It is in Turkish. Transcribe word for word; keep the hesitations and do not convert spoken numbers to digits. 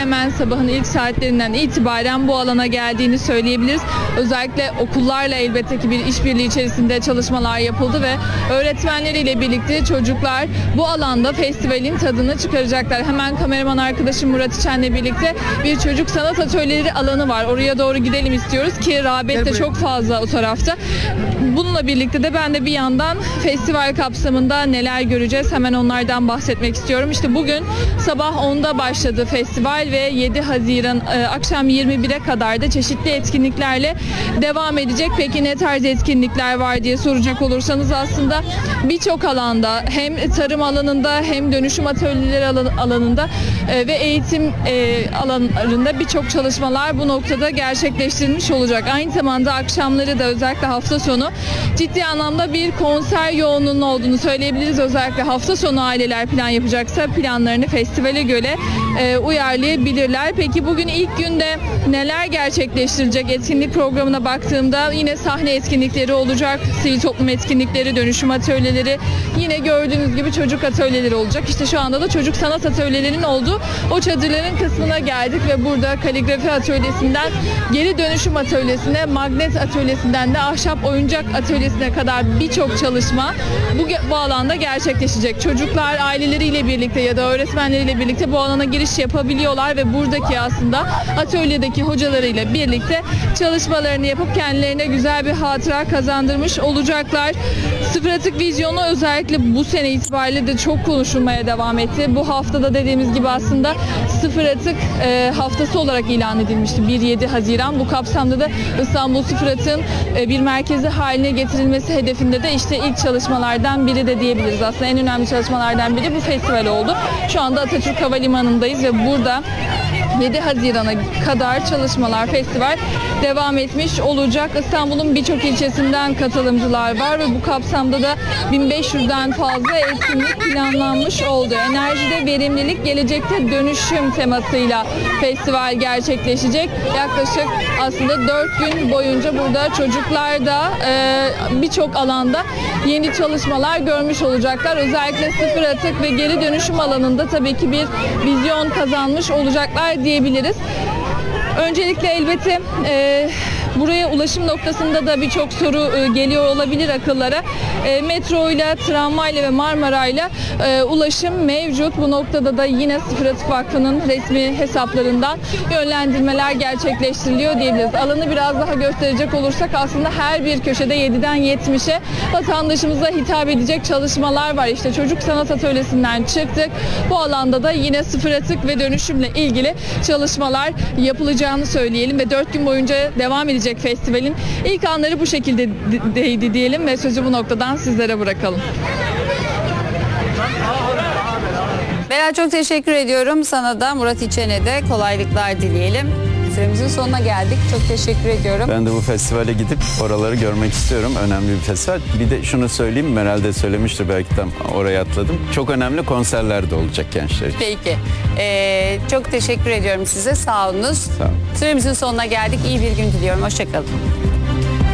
hemen sabahın ilk saatlerinden itibaren bu alana geldiğini söyleyebiliriz. Özellikle okullarla elbette ki bir işbirliği içerisinde çalışmalar yapıldı ve öğretmenleriyle birlikte çocuklar bu alanda festivalin tadını çıkaracaklar. Hemen kameraman arkadaşım Murat İçen'le birlikte bir çocuk sanat atölyeleri alanı var. Oraya doğru gidelim istiyoruz ki rağbet de çok fazla o tarafta. Bununla birlikte de ben de bir yandan festival kapsamında neler göreceğiz hemen onlardan bahsetmek istiyorum. İşte bugün sabah onda başladı festival ve yedi Haziran e, akşam yirmi bire kadar da çeşitli etkinliklerle devam edecek. Peki ne tarz etkinlikler var diye soracak olursanız aslında birçok alanda hem tarım alanında hem dönüşüm atölyeleri alanında e, ve eğitim e, alanlarında birçok çalışmalar bu noktada gerçekleştirilmiş olacak. Aynı zamanda akşamları da özellikle hafta sonu ciddi anlamda bir konser yoğunluğunun olduğunu söyleyebiliriz. Özellikle hafta sonu aileler plan yapacaksa planlarını festivale göre e, uyarlayabilirler. Peki bugün ilk günde neler gerçekleştirilecek? Etkinlik programına baktığımda yine sahne etkinlikleri olacak, sivil toplum etkinlikleri, dönüşüm atölyeleri, yine gördüğünüz gibi çocuk atölyeleri olacak. İşte şu anda da çocuk sanat atölyelerinin olduğu o çadırların kısmına geldik ve burada kaligrafi atölyesinden geri dönüşüm atölyesine, magnet atölyesinden de ahşap oyuncak atölyesine kadar birçok çalışma bu, bu alanda gerçekleşecek. Çocuklar aileleriyle birlikte ya da öğretmenleriyle birlikte bu alana giriş yapabiliyorlar ve buradaki aslında atölyedeki hocalarıyla birlikte çalışmalarını yapıp kendilerine güzel bir hatıra kazandırmış olacaklar. Sıfır atık vizyonu özellikle bu sene itibariyle de çok konuşulmaya devam etti. Bu haftada dediğimiz gibi aslında sıfır atık e, haftası olarak ilan edilmişti bir yedi Haziran. Bu kapsamda da İstanbul Sıfır Atık'ın e, bir merkezi haline getirilmesi hedefinde de işte ilk çalışmalardan biri de diyebiliriz. Aslında en önemli çalışmalardan biri bu festival oldu. Şu anda Atatürk Havalimanı'ndayız ve burada yedi Haziran'a kadar çalışmalar, festival devam etmiş olacak. İstanbul'un birçok ilçesinden katılımcılar var ve bu kapsamda da bin beş yüzden fazla etkinlik planlanmış oldu. Enerjide verimlilik, gelecekte dönüşüm temasıyla festival gerçekleşecek. Yaklaşık aslında dört gün boyunca burada çocuklar da e, birçok alanda yeni çalışmalar görmüş olacaklar. Özellikle sıfır atık ve geri dönüşüm alanında tabii ki bir vizyon kazanmış olacaklar diyebiliriz. Öncelikle elbette e, buraya ulaşım noktasında da birçok soru e, geliyor olabilir akıllara. E, metroyla, tramvayla ve Marmaray'la e, ulaşım mevcut. Bu noktada da yine Sıfır Atık Vakfı'nın resmi hesaplarından yönlendirmeler gerçekleştiriliyor diyebiliriz. Alanı biraz daha gösterecek olursak aslında her bir köşede yediden yetmişe vatandaşımıza hitap edecek çalışmalar var. İşte çocuk sanat atölyesinden çıktık. Bu alanda da yine sıfır atık ve dönüşümle ilgili çalışmalar yapılacağını söyleyelim ve dört gün boyunca devam edecek festivalin ilk anları bu şekilde değdi diyelim ve sözü bu noktadan sizlere bırakalım. Bela, çok teşekkür ediyorum. Sana da Murat İçen'e de kolaylıklar dileyelim. Süremizin sonuna geldik. Çok teşekkür ediyorum. Ben de bu festivale gidip oraları görmek istiyorum. Önemli bir festival. Bir de şunu söyleyeyim, Meral de söylemiştir, belki tam oraya atladım. Çok önemli konserler de olacak gençler için. Peki. Ee, çok teşekkür ediyorum size. Sağ olunuz. Sağ olun. Süremizin sonuna geldik. İyi bir gün diliyorum. Hoşça kalın.